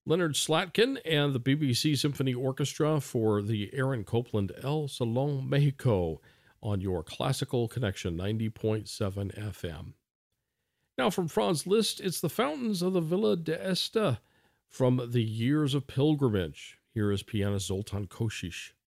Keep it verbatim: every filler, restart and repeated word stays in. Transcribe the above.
Leonard Slatkin and the B B C Symphony Orchestra for the Aaron Copland El Salon Mexico on your Classical Connection ninety point seven F M. Now from Franz Liszt, it's the Fountains of the Villa d'Este from the Years of Pilgrimage. Here is pianist Zoltan Kosish.